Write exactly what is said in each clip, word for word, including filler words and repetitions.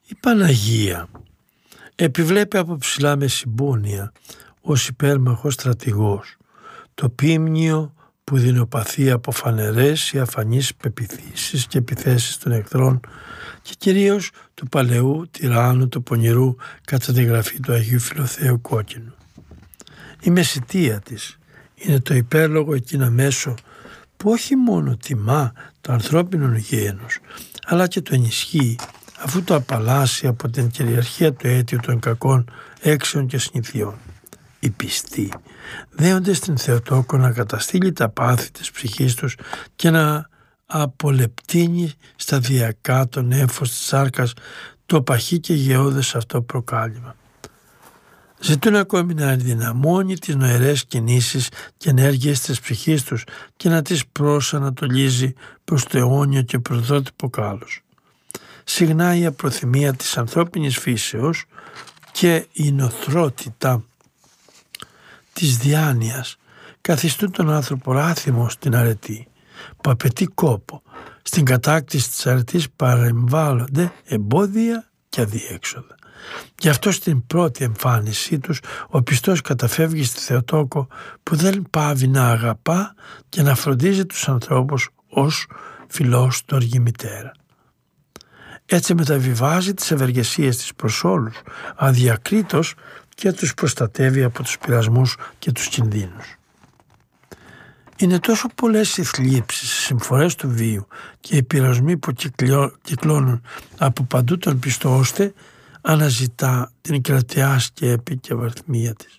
Η Παναγία επιβλέπει από ψηλά με συμπόνια ως υπέρμαχος στρατηγός το ποίμνιο που δεινοπαθεί από φανερές ή αφανείς πεποιθήσεις και επιθέσεις των εχθρών και κυρίως του παλαιού τυράννου του πονηρού κατά τη γραφή του Αγίου Φιλοθέου Κόκκινου. Η μεσητεία της είναι το υπέρλογο εκείνα μέσο που όχι μόνο τιμά το ανθρώπινο γένος αλλά και το ενισχύει, αφού το απαλλάσσει από την κυριαρχία του αίτιου των κακών έξεων και συνηθιών. Οι πιστοί δέονται στην Θεοτόκο να καταστήλει τα πάθη της ψυχής τους και να απολεπτύνει σταδιακά τον έμφος της σάρκας το παχύ και γεώδες αυτό προκάλυμα. Ζητούν ακόμη να ενδυναμώνει τις νοερές κινήσεις και ενέργειες της ψυχής τους και να τις προσανατολίζει προς το αιώνιο και προδότυπο κάλος. Συχνά η απροθυμία της ανθρώπινης φύσεως και η νοθρότητα της διάνοιας καθιστούν τον άνθρωπο άθιμο στην αρετή, που απαιτεί κόπο. Στην κατάκτηση της αρετής παρεμβάλλονται εμπόδια και αδιέξοδα. Γι' αυτό στην πρώτη εμφάνισή τους ο πιστός καταφεύγει στη Θεοτόκο που δεν πάβει να αγαπά και να φροντίζει τους ανθρώπους ως φιλόστοργη μητέρα. Έτσι μεταβιβάζει τις ευεργεσίες της προς όλους, αδιακρίτως, και τους προστατεύει από τους πειρασμούς και τους κινδύνους. Είναι τόσο πολλές οι θλίψεις, οι συμφορές του βίου και οι πειρασμοί που κυκλώνουν από παντού τον πιστό, ώστε αναζητά την κρατεά σκέπη και βαθμία της.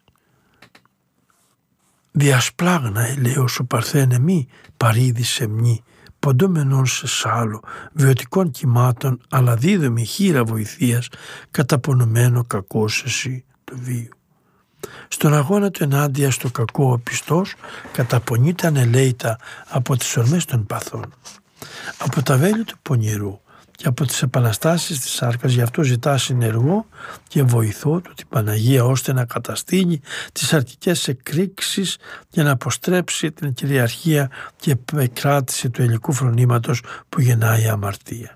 Διασπλάγνα ελέος ο παρθένε μη παρήδη σε μνή, ποντούμενον σε σάλο, βιωτικών κυμάτων, αλλά δίδομη χείρα βοηθείας, καταπονωμένο κακός εσύ του βίου. Στον αγώνα του ενάντια στο κακό ο πιστός καταπονείται ανελαίητα από τις ορμές των παθών, από τα βέλη του πονηρού και από τις επαναστάσεις της σάρκας. Γι' αυτό ζητά συνεργό και βοηθό του την Παναγία, ώστε να καταστήλει τις αρκικές εκρήξεις και να αποστρέψει την κυριαρχία και επικράτηση του ελικού φρονήματος που γεννάει η αμαρτία.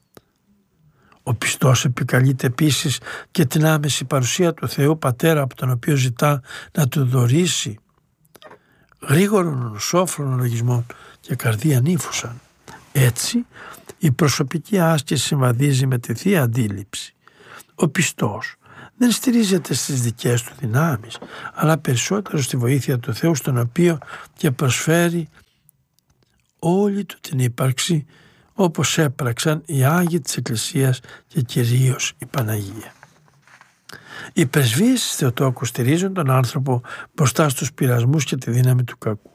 Ο πιστός επικαλείται επίσης και την άμεση παρουσία του Θεού Πατέρα, από τον οποίο ζητά να του δωρήσει γρήγορων σόφρων λογισμών και καρδία νύφουσαν. Έτσι η προσωπική άσκηση συμβαδίζει με τη Θεία Αντίληψη. Ο πιστός δεν στηρίζεται στις δικές του δυνάμεις, αλλά περισσότερο στη βοήθεια του Θεού, στον οποίο και προσφέρει όλη του την ύπαρξη, όπως έπραξαν οι Άγιοι της Εκκλησίας και κυρίως η Παναγία. Οι πρεσβείες της Θεοτόκου στηρίζουν τον άνθρωπο μπροστά στους πειρασμούς και τη δύναμη του κακού.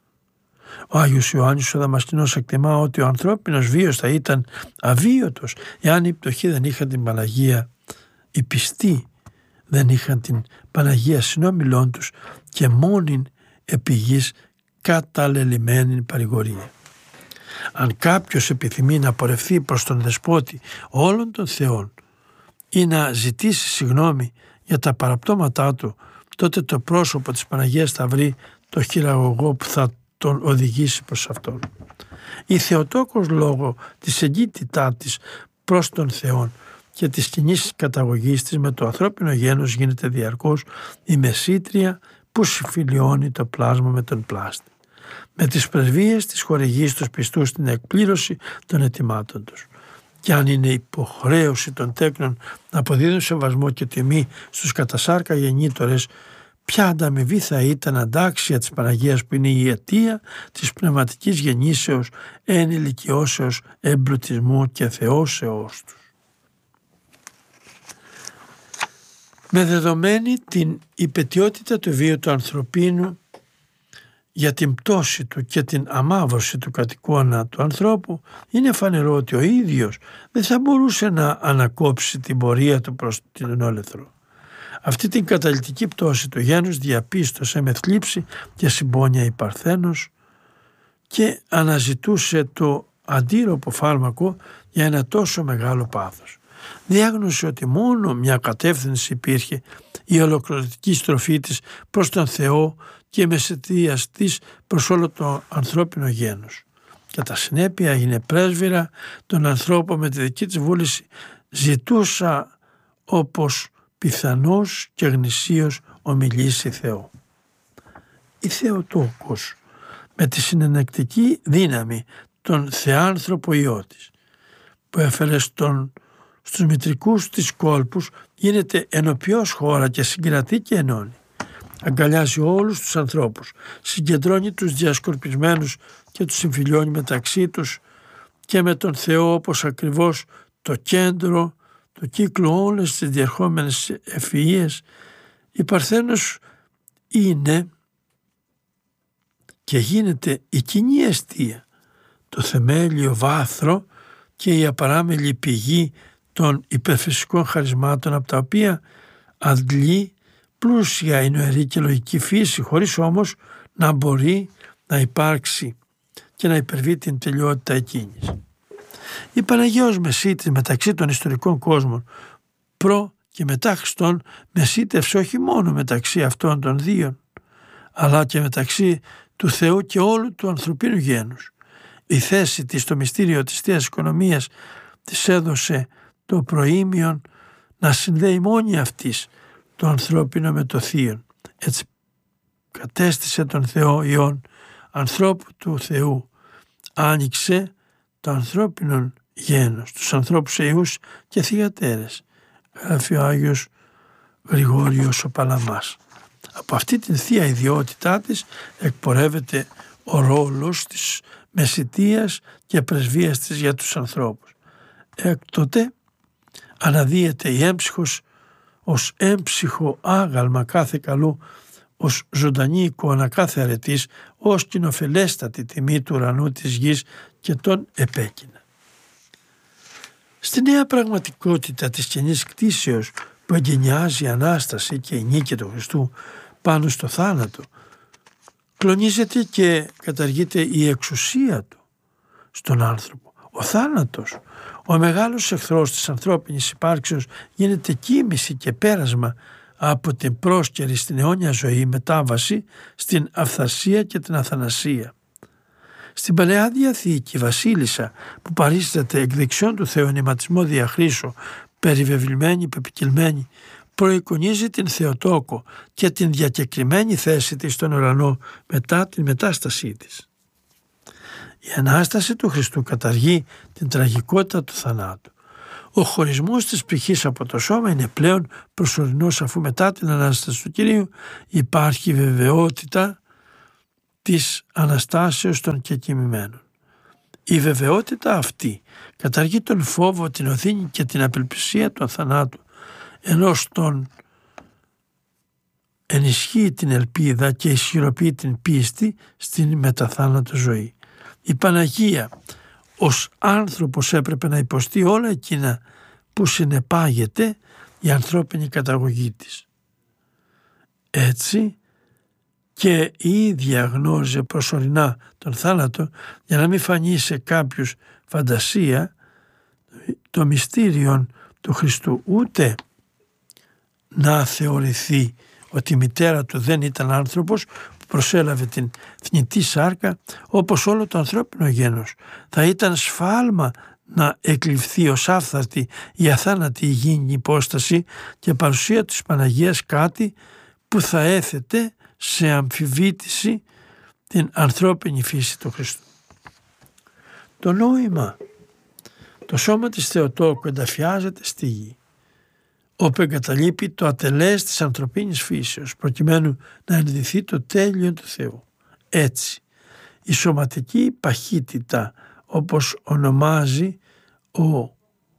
Ο Άγιος Ιωάννης ο Δαμασκηνός εκτιμά ότι ο ανθρώπινος βίος θα ήταν αβίωτος εάν οι πτωχοί δεν είχαν την Παναγία, οι πιστοί δεν είχαν την Παναγία συνόμιλών τους και μόνην επί γης καταλελειμμένη παρηγορία. Αν κάποιος επιθυμεί να πορευθεί προς τον Δεσπότη όλων των θεών ή να ζητήσει συγγνώμη για τα παραπτώματά του, τότε το πρόσωπο της Παναγίας θα βρει το χειραγωγό που θα τον οδηγήσει προς αυτόν. Η Θεοτόκος, λόγω της εγκύτητά της προς τον Θεόν και της κοινής καταγωγής της με το ανθρώπινο γένος, γίνεται διαρκώς η μεσήτρια που συμφιλιώνει το πλάσμα με τον πλάστη. Με τις πρεσβείες της χορηγεί στους πιστούς την εκπλήρωση των αιτημάτων τους. Και αν είναι υποχρέωση των τέκνων να αποδίδουν σεβασμό και τιμή στους κατασάρκα γεννήτορες, ποια ανταμοιβή θα ήταν αντάξια της Παναγίας, που είναι η αιτία της πνευματικής γεννήσεως, ενηλικιώσεως, εμπλουτισμού και θεώσεως τους. Με δεδομένη την υπαιτιότητα του βίου του ανθρωπίνου για την πτώση του και την αμάβρωση του κατοικώνα του ανθρώπου, είναι φανερό ότι ο ίδιος δεν θα μπορούσε να ανακόψει την πορεία του προς την όλεθρο. Αυτή την καταλυτική πτώση του γένους διαπίστωσε με θλίψη και συμπόνια η Παρθένος και αναζητούσε το αντίρροπο φάρμακο για ένα τόσο μεγάλο πάθος. Διάγνωσε ότι μόνο μια κατεύθυνση υπήρχε, η ολοκληρωτική στροφή της προς τον Θεό και μεσαιτίας της προς όλο το ανθρώπινο γένος. Κατά συνέπεια έγινε πρέσβυρα των ανθρώπων με τη δική της βούληση ζητούσα όπως πιθανώς και γνησίως ομιλήσει Θεό. Η Θεοτόκος με τη συνενεκτική δύναμη τον θεάνθρωπο Υιό της που έφερε στον, στους μητρικούς της κόλπους γίνεται ενωπιός χώρα και συγκρατεί και ενώνει. Αγκαλιάζει όλους τους ανθρώπους, συγκεντρώνει τους διασκορπισμένους και τους συμφιλιώνει μεταξύ τους και με τον Θεό όπως ακριβώς το κέντρο, το κύκλο όλες τις διερχόμενες ευφυΐες. Η Παρθένος είναι και γίνεται η κοινή αιστεία, το θεμέλιο βάθρο και η απαράμιλη πηγή των υπερφυσικών χαρισμάτων από τα οποία αντλεί πλούσια η νοερή και λογική φύση, χωρίς όμως να μπορεί να υπάρξει και να υπερβεί την τελειότητα εκείνης. Η Παναγία ως μεσίτης μεταξύ των ιστορικών κόσμων προ και μετά Χριστόν μεσίτευσε όχι μόνο μεταξύ αυτών των δύο, αλλά και μεταξύ του Θεού και όλου του ανθρωπίνου γένους. Η θέση της στο μυστήριο της Θείας Οικονομίας της έδωσε το προήμιον να συνδέει μόνη αυτής το ανθρώπινο με το Θείον. Έτσι κατέστησε τον Θεό Υιόν ανθρώπου του Θεού. Άνοιξε το ανθρώπινο γένος, τους ανθρώπους Υιούς και θυγατέρες. Γράφει ο Άγιος Γρηγόριος ο Παλαμάς. Από αυτή την θεία ιδιότητά της εκπορεύεται ο ρόλος της μεσιτείας και πρεσβείας της για τους ανθρώπους. Έκτοτε αναδύεται η έμψυχος ως έμψυχο άγαλμα κάθε καλού, ως ζωντανή εικόνα κάθε αρετής, ως κοινοφελέστατη τιμή του ουρανού της γης και τον επέκεινα. Στη νέα πραγματικότητα της καινής κτήσεως που εγκαινιάζει η Ανάσταση και η νίκη του Χριστού πάνω στο θάνατο, κλονίζεται και καταργείται η εξουσία του στον άνθρωπο. Ο θάνατος, ο μεγάλος εχθρός της ανθρώπινης υπάρξεως, γίνεται κοίμηση και πέρασμα από την πρόσκαιρη στην αιώνια ζωή μετάβαση στην αυθαρσία και την αθανασία. Στην Παλαιά Διαθήκη η βασίλισσα που παρίσταται εκ δεξιών του Θεού ενηματισμό διαχρήσω, περιβεβλημένη, πεπικυλμένη, προεικονίζει την Θεοτόκο και την διακεκριμένη θέση της στον ουρανό μετά την μετάστασή της. Η Ανάσταση του Χριστού καταργεί την τραγικότητα του θανάτου. Ο χωρισμός της ψυχής από το σώμα είναι πλέον προσωρινός, αφού μετά την Ανάσταση του Κυρίου υπάρχει βεβαιότητα της Αναστάσεως των κεκοιμημένων. Η βεβαιότητα αυτή καταργεί τον φόβο, την οδύνη και την απελπισία του θανάτου, ενώ στον ενισχύει την ελπίδα και ισχυροποιεί την πίστη στην μεταθάνατο ζωή. Η Παναγία ως άνθρωπος έπρεπε να υποστεί όλα εκείνα που συνεπάγεται η ανθρώπινη καταγωγή της. Έτσι και η ίδια γνώριζε προσωρινά τον θάνατο για να μην φανεί σε κάποιους φαντασία το μυστήριο του Χριστού, ούτε να θεωρηθεί ότι η μητέρα του δεν ήταν άνθρωπος που προσέλαβε την θνητή σάρκα όπως όλο το ανθρώπινο γένος. Θα ήταν σφάλμα να εκλειφθεί ως άφθαρτη η αθάνατη υγιεινή υπόσταση και παρουσία της Παναγίας κάτι που θα έθετε σε αμφιβήτηση την ανθρώπινη φύση του Χριστού. Το νόημα, το σώμα της Θεοτόκου ενταφιάζεται στη γη, όπου εγκαταλείπει το ατελές της ανθρωπίνης φύσεως, προκειμένου να ενδυθεί το τέλειο του Θεού. Έτσι, η σωματική παχύτητα, όπως ονομάζει ο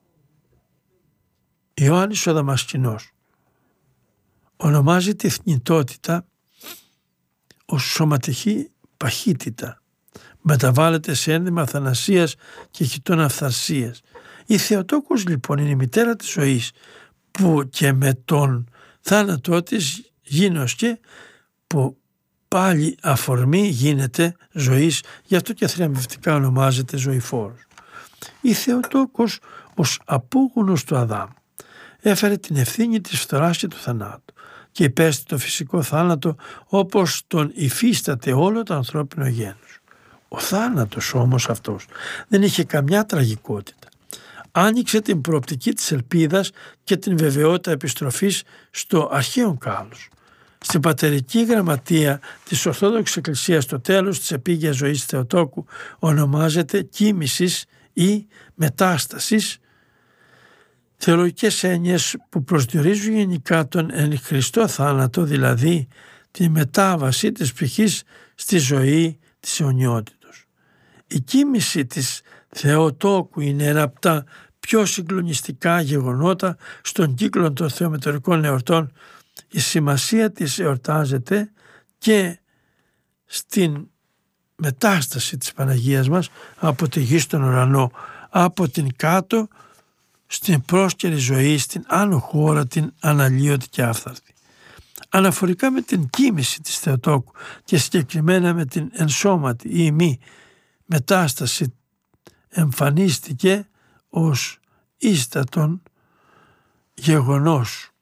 Ιωάννης ο Δαμασκηνός, ονομάζει τη θνητότητα ως σωματική παχύτητα, μεταβάλλεται σε ένδυμα αθανασίας και χιτών αυθαρσίας. Η Θεοτόκος λοιπόν είναι η μητέρα της ζωής, που και με τον θάνατό της γίνοσκε, που πάλι αφορμή γίνεται ζωής, γι' αυτό και θριαμβευτικά ονομάζεται ζωηφόρος. Η Θεοτόκος ως απόγονος του Αδάμ έφερε την ευθύνη της φθοράς και του θανάτου και υπέστη το φυσικό θάνατο όπως τον υφίσταται όλο το ανθρώπινο γένος. Ο θάνατος όμως αυτός δεν είχε καμιά τραγικότητα. άνοιξε την προοπτική της ελπίδας και την βεβαιότητα επιστροφής στο αρχαίο κάλος. Στην πατερική γραμματεία της Ορθόδοξης Εκκλησίας το τέλος της επίγειας ζωής Θεοτόκου ονομάζεται κοίμησης ή μετάστασης, θεολογικές έννοιες που προσδιορίζουν γενικά τον εν Χριστώ θάνατο, δηλαδή τη μετάβαση της ψυχής στη ζωή της αιωνιότητος. Η κοίμηση της Θεοτόκου είναι ένα από τα πιο συγκλονιστικά γεγονότα στον κύκλο των θεομετωρικών εορτών. Η σημασία της εορτάζεται και στην μετάσταση της Παναγίας μας από τη γη στον ουρανό, από την κάτω στην πρόσκαιρη ζωή, στην άνω χώρα, την αναλύωτη και άφθαρτη. Αναφορικά με την κοίμηση της Θεοτόκου και συγκεκριμένα με την ενσώματη ή μη μετάσταση, εμφανίστηκε ως ίστατον γεγονός.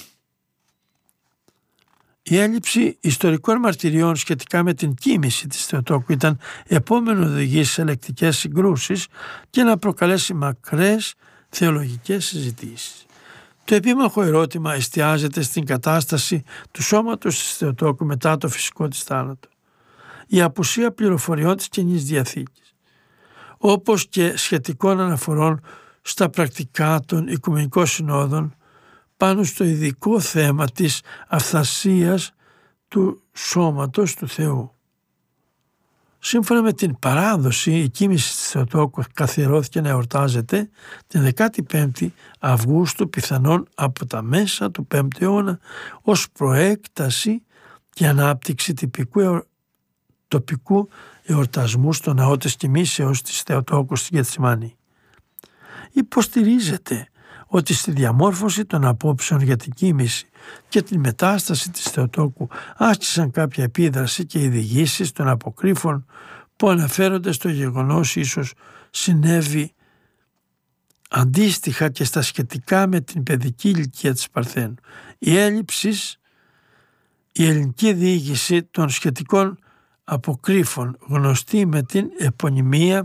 Η έλλειψη ιστορικών μαρτυριών σχετικά με την κοίμηση της Θεοτόκου ήταν επόμενο οδηγεί σε ελεκτικές συγκρούσεις και να προκαλέσει μακρές θεολογικές συζητήσεις. Το επίμαχο ερώτημα εστιάζεται στην κατάσταση του σώματος της Θεοτόκου μετά το φυσικό της θάνατο. Η απουσία πληροφοριών της Καινής Διαθήκης, όπως και σχετικών αναφορών στα πρακτικά των Οικουμενικών Συνόδων πάνω στο ειδικό θέμα της αυθασίας του σώματος του Θεού. Σύμφωνα με την παράδοση, η κοίμηση της Θεοτόκου καθιερώθηκε να εορτάζεται την δεκαπέντε Αυγούστου, πιθανόν από τα μέσα του πέμπτου αιώνα, ως προέκταση και ανάπτυξη τυπικού εορ... τοπικού εορτασμού στο ναό της κοιμήσεως της Θεοτόκου στην Γεθσιμανή. Υποστηρίζεται ότι στη διαμόρφωση των απόψεων για την κοίμηση και την μετάσταση της Θεοτόκου άσκησαν κάποια επίδραση και οι διηγήσεις των αποκρύφων που αναφέρονται στο γεγονός ίσως συνέβη αντίστοιχα και στα σχετικά με την παιδική ηλικία της Παρθένου. Η έλλειψη, η ελληνική διήγηση των σχετικών αποκρύφων γνωστή με την επωνυμία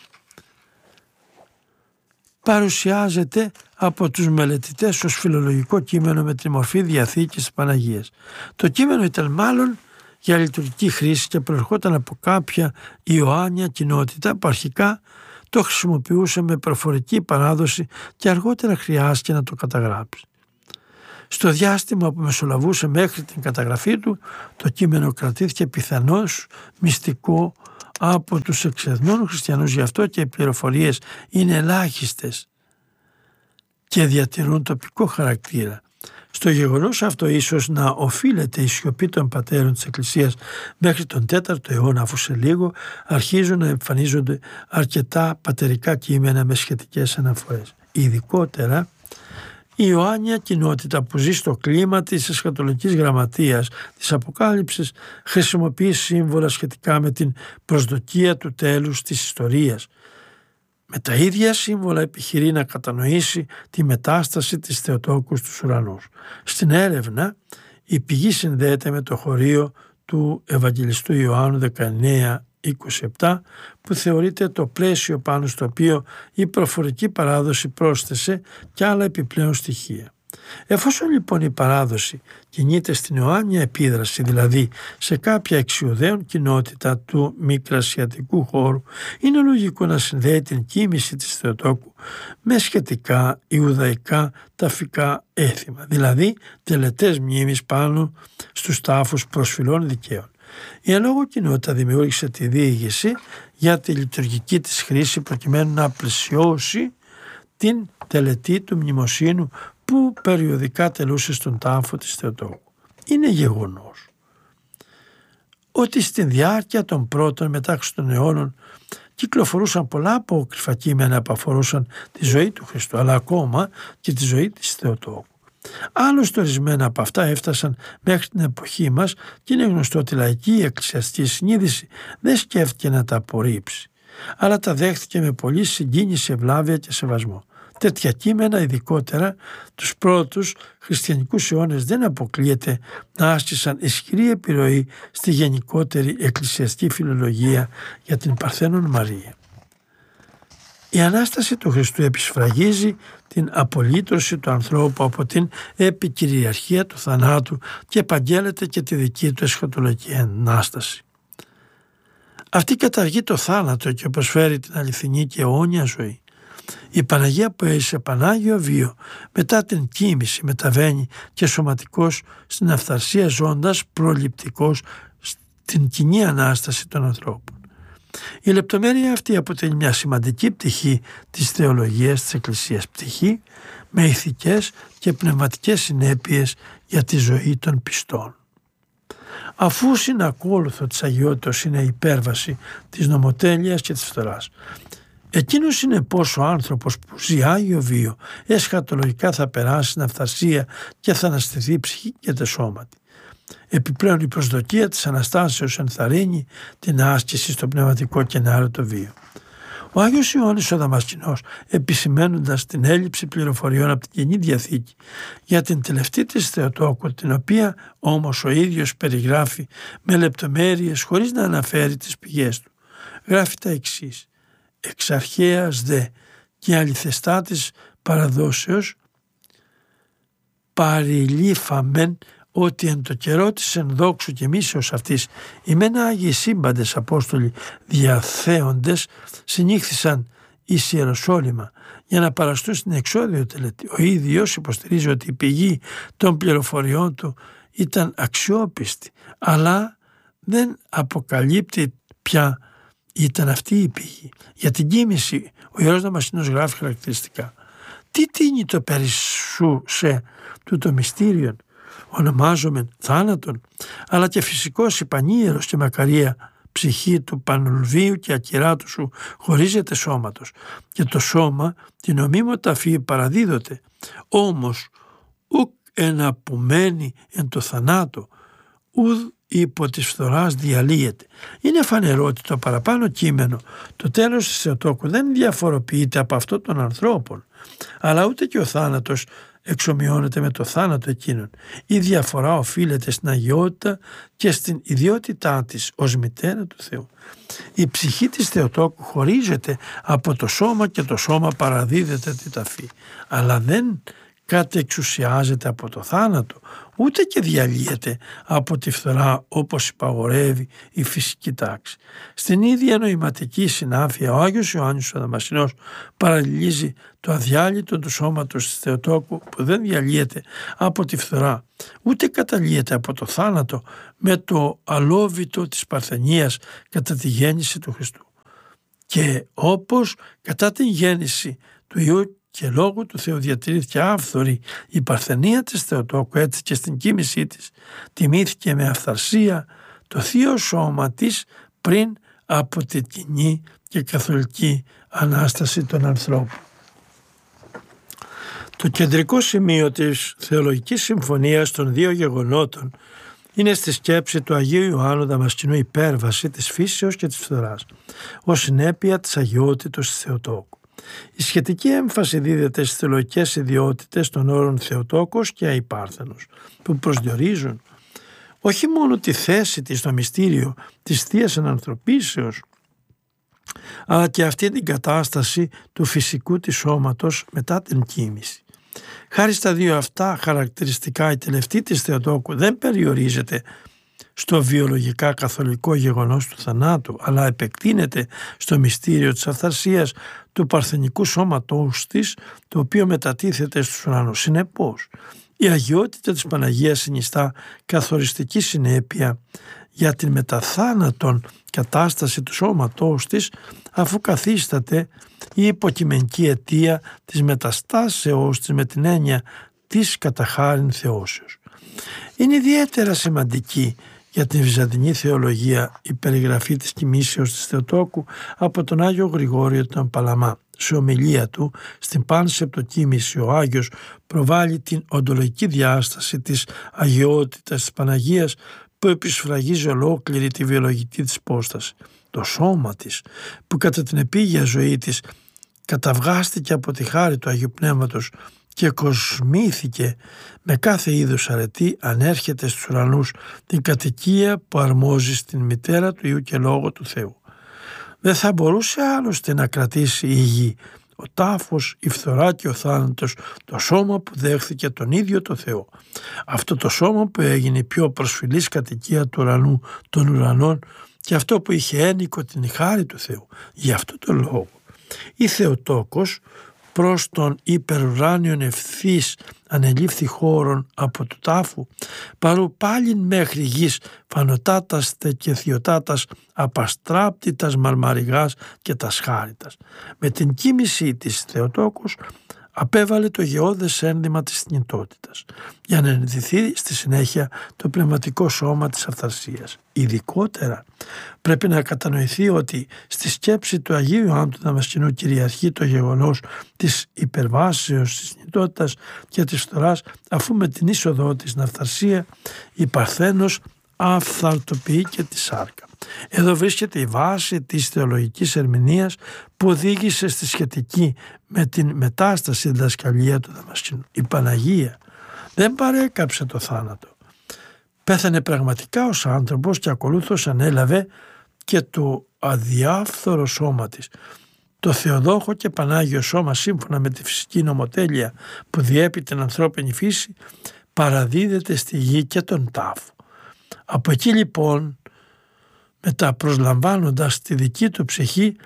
παρουσιάζεται από τους μελετητές ως φιλολογικό κείμενο με τη μορφή διαθήκης της Παναγίας. Το κείμενο ήταν μάλλον για λειτουργική χρήση και προερχόταν από κάποια Ιωάννια κοινότητα που αρχικά το χρησιμοποιούσε με προφορική παράδοση και αργότερα χρειάστηκε να το καταγράψει. Στο διάστημα που μεσολαβούσε μέχρι την καταγραφή του, το κείμενο κρατήθηκε πιθανώς μυστικό από τους εξεθνών χριστιανούς, γι' αυτό και οι πληροφορίες είναι ελάχιστες και διατηρούν τοπικό χαρακτήρα. Στο γεγονός αυτό ίσως να οφείλεται η σιωπή των πατέρων της Εκκλησίας μέχρι τον τέταρτο αιώνα, αφού σε λίγο αρχίζουν να εμφανίζονται αρκετά πατερικά κείμενα με σχετικές αναφορές. Ειδικότερα η Ιωάννια κοινότητα που ζει στο κλίμα της εσχατολογικής γραμματείας της Αποκάλυψης χρησιμοποιεί σύμβολα σχετικά με την προσδοκία του τέλους της ιστορίας. Με τα ίδια σύμβολα επιχειρεί να κατανοήσει τη μετάσταση της Θεοτόκου στους ουρανούς. Στην έρευνα η πηγή συνδέεται με το χωρίο του Ευαγγελιστού Ιωάννου δεκαεννέα είκοσι επτά που θεωρείται το πλαίσιο πάνω στο οποίο η προφορική παράδοση πρόσθεσε και άλλα επιπλέον στοιχεία. Εφόσον λοιπόν η παράδοση κινείται στην Ιωάννια επίδραση, δηλαδή σε κάποια εξιουδαίων κοινότητα του μικρασιατικού χώρου, είναι λογικό να συνδέει την κοίμηση της Θεοτόκου με σχετικά ιουδαϊκά ταφικά έθιμα, δηλαδή τελετές μνήμης πάνω στους τάφους προσφυλών δικαίων. Η εν λόγω κοινότητα δημιούργησε τη διήγηση για τη λειτουργική της χρήση προκειμένου να πλαισιώσει την τελετή του μνημοσύνου που περιοδικά τελούσε στον τάφο της Θεοτόκου. Είναι γεγονός ότι στη διάρκεια των πρώτων μετάξυ των αιώνων κυκλοφορούσαν πολλά απόκριφα κείμενα που αφορούσαν τη ζωή του Χριστού, αλλά ακόμα και τη ζωή της Θεοτόκου. Άλλωστε ορισμένα από αυτά έφτασαν μέχρι την εποχή μας και είναι γνωστό ότι η λαϊκή εκκλησιαστική συνείδηση δεν σκέφτηκε να τα απορρίψει, αλλά τα δέχτηκε με πολύ συγκίνηση, ευλάβεια και σεβασμό. Τέτοια κείμενα, ειδικότερα τους πρώτους χριστιανικούς αιώνες, δεν αποκλείεται να άσκησαν ισχυρή επιρροή στη γενικότερη εκκλησιαστική φιλολογία για την Παρθένον Μαρία. Η Ανάσταση του Χριστού επισφραγίζει την απολύτρωση του ανθρώπου από την επικυριαρχία του θανάτου και επαγγέλλεται και τη δική του εσχατολογική Ανάσταση. Αυτή καταργεί το θάνατο και προσφέρει την αληθινή και αιώνια ζωή. Η Παναγία που έζησε Πανάγιο βίο μετά την κοίμηση μεταβαίνει και σωματικός στην αυθαρσία, ζώντας προληπτικός στην κοινή Ανάσταση των ανθρώπων. Η λεπτομέρεια αυτή αποτελεί μια σημαντική πτυχή της θεολογίας της Εκκλησίας, πτυχή με ηθικές και πνευματικές συνέπειες για τη ζωή των πιστών. Αφού συνακόλουθο της αγιότητας είναι η υπέρβαση της νομοτέλειας και της φθοράς, εκείνος είναι πως ο άνθρωπος που ζει άγιο βίο εσχατολογικά θα περάσει στην αυθαρσία και θα αναστηθεί ψυχή και τε σώματι. Επιπλέον η προσδοκία της Αναστάσεως ενθαρρύνει την άσκηση στο πνευματικό και ενάρετο βίο. Ο Άγιος Ιωάννης ο Δαμασκηνός, επισημαίνοντας την έλλειψη πληροφοριών από την Καινή Διαθήκη για την τελευταία της Θεοτόκου, την οποία όμως ο ίδιος περιγράφει με λεπτομέρειες χωρίς να αναφέρει τις πηγές του, γράφει τα εξής: «Εξ αρχαίας δε και αληθεστάτης παραδόσεως παρηλήφαμεν ότι εν το καιρό της ενδόξου και μίσεως αυτής οι μεν Άγιοι σύμπαντες Απόστολοι διαθέοντες συνήχθησαν εις Ιεροσόλυμα για να παραστούν στην εξώδιο τελετή. Ο ίδιος υποστηρίζει ότι η πηγή των πληροφοριών του ήταν αξιόπιστη, αλλά δεν αποκαλύπτει ποια ήταν αυτή η πηγή. Για την κοίμηση ο Ιερός Δαμασκηνός γράφει χαρακτηριστικά: «Τι τίνει το περισσού σε τούτο μυστήριον, ονομάζομεν θάνατον, αλλά και φυσικός υπανίερος και μακαρία ψυχή του Πανουλβίου και ακυράτου σου χωρίζεται σώματος και το σώμα την ομίμω ταφή παραδίδοτε, όμως ουκ ένα που μένει εν το θανάτο ουδ υπό της φθοράς διαλύεται». Είναι φανερό ότι το παραπάνω κείμενο, το τέλος της Θεοτόκου, δεν διαφοροποιείται από αυτό των ανθρώπων, αλλά ούτε και ο θάνατος εξομοιώνεται με το θάνατο εκείνον. Η διαφορά οφείλεται στην αγιότητα και στην ιδιότητά της ως μητέρα του Θεού. Η ψυχή της Θεοτόκου χωρίζεται από το σώμα και το σώμα παραδίδεται τη ταφή, αλλά δεν κατεξουσιάζεται από το θάνατο, ούτε και διαλύεται από τη φθορά όπως υπαγορεύει η φυσική τάξη. Στην ίδια νοηματική συνάφεια ο Άγιος Ιωάννης ο Δαμασκηνός παραλληλίζει το αδιάλειτο του σώματος της Θεοτόκου που δεν διαλύεται από τη φθορά, ούτε καταλύεται από το θάνατο, με το αλόβητο της παρθενίας κατά τη γέννηση του Χριστού. Και όπως κατά την γέννηση του Υιού και λόγω του Θεού διατηρήθηκε άφθορη η παρθενία της Θεοτόκου, έτσι και στην κοίμησή της τιμήθηκε με αυθαρσία το θείο σώμα της πριν από την κοινή και καθολική Ανάσταση των ανθρώπων. Το κεντρικό σημείο της θεολογικής συμφωνίας των δύο γεγονότων είναι στη σκέψη του Αγίου Ιωάννου Δαμασκηνού υπέρβαση της φύσεως και της φθοράς ως συνέπεια της αγιότητος της Θεοτόκου. Η σχετική έμφαση δίδεται στις θεολογικές ιδιότητες των όρων Θεοτόκος και Αϊπάρθενος, που προσδιορίζουν όχι μόνο τη θέση της στο μυστήριο της Θείας Ανανθρωπίσεως, αλλά και αυτή την κατάσταση του φυσικού της σώματος μετά την κοίμηση. Χάρη στα δύο αυτά χαρακτηριστικά, η τελευταία της Θεοτόκου δεν περιορίζεται στο βιολογικά καθολικό γεγονός του θανάτου, αλλά επεκτείνεται στο μυστήριο της αυθαρσίας του παρθενικού σώματός της, το οποίο μετατίθεται στους ουρανούς. Συνεπώς, η αγιότητα της Παναγίας συνιστά καθοριστική συνέπεια για την μεταθάνατον κατάσταση του σώματός της, αφού καθίσταται η υποκειμενική αιτία της μεταστάσεως της με την έννοια της καταχάριν θεώσεως. Είναι ιδιαίτερα σημαντική για την βυζαντινή θεολογία η περιγραφή της κοιμήσεως της Θεοτόκου από τον Άγιο Γρηγόριο τον Παλαμά. Σε ομιλία του στην Πάνσεπτοκοίμηση ο Άγιος προβάλλει την οντολογική διάσταση της αγιότητας της Παναγίας που επισφραγίζει ολόκληρη τη βιολογική της υπόσταση. Το σώμα της που κατά την επίγεια ζωή της καταβγάστηκε από τη χάρη του Αγίου Πνεύματος και κοσμήθηκε με κάθε είδους αρετή, ανέρχεται στους ουρανούς την κατοικία που αρμόζει στην μητέρα του Υιού και Λόγο του Θεού. Δεν θα μπορούσε άλλωστε να κρατήσει η γη, ο τάφος, η φθορά και ο θάνατος, το σώμα που δέχθηκε τον ίδιο το Θεό. Αυτό το σώμα που έγινε η πιο προσφυλής κατοικία του ουρανού των ουρανών και αυτό που είχε ένικο την χάρη του Θεού. Γι' αυτό το λόγο η Θεοτόκος προς τον υπερουράνιον ευθύς ανελήφθη χώρον από του τάφου, παρού πάλιν μέχρι γης φανοτάτας τε και θειοτάτας απαστράπτητας μαρμαριγάς και τας χάριτας. Με την κοίμησή της Θεοτόκος απέβαλε το γεώδες ένδυμα της θνητότητας για να ενδυθεί στη συνέχεια το πνευματικό σώμα της αυθαρσίας. Ειδικότερα πρέπει να κατανοηθεί ότι στη σκέψη του Αγίου Ιωάννου του Δαμασκηνού κυριαρχεί το γεγονός της υπερβάσεως της θνητότητας και της φθοράς, αφού με την είσοδό της στην αυθαρσία η Παρθένος αυθαρτοποιεί και τη σάρκα. Εδώ βρίσκεται η βάση της θεολογικής ερμηνείας που οδήγησε στη σχετική με την μετάσταση διδασκαλία του Δαμασκηνού. Η Παναγία δεν παρέκαψε το θάνατο. Πέθανε πραγματικά ως άνθρωπος και ακολούθως ανέλαβε και το αδιάφθορο σώμα της. Το Θεοδόχο και Πανάγιο σώμα, σύμφωνα με τη φυσική νομοτέλεια που διέπει την ανθρώπινη φύση, παραδίδεται στη γη και τον τάφο. Από εκεί λοιπόν, μετά προσλαμβάνοντας τη δική του ψυχή,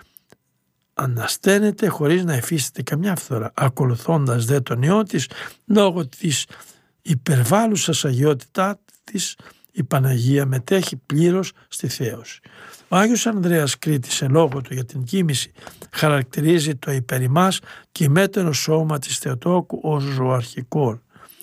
ανασταίνεται χωρίς να υφίσταται καμιά φθορά, ακολουθώντας δε τον Υιό της, λόγω της υπερβάλλουσας αγιότητά της, η Παναγία μετέχει πλήρως στη θέωση. Ο Άγιος Ανδρέας Κρήτης, σε λόγο του για την κοίμηση, χαρακτηρίζει το υπερημάς και μέτερο σώμα της Θεοτόκου ως ζωαρχικό.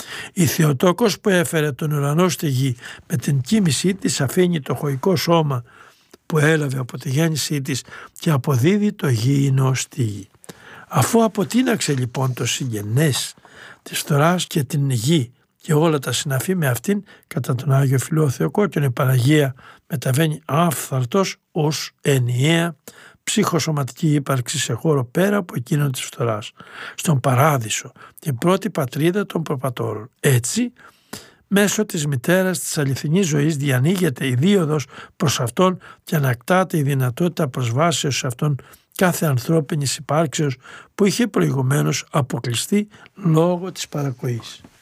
Η Θεοτόκος που έφερε τον ουρανό στη γη με την κοίμησή της αφήνει το χωικό σώμα που έλαβε από τη γέννησή της και αποδίδει το γήινο στη γη. Αφού αποτείναξε λοιπόν το συγγενές της φθοράς και την γη και όλα τα συναφή με αυτήν, κατά τον Άγιο Φιλό Θεοκόκκινο, η Παναγία μεταβαίνει άφθαρτος ως ενιαία ψυχοσωματική ύπαρξη σε χώρο πέρα από εκείνον της φθοράς, στον παράδεισο, την πρώτη πατρίδα των προπατώρων. Έτσι, μέσω της μητέρας της αληθινής ζωής διανοίγεται η δίωδος προς αυτόν και ανακτάται η δυνατότητα προσβάσεως σε αυτόν κάθε ανθρώπινης υπάρξεως που είχε προηγουμένως αποκλειστεί λόγω της παρακοής.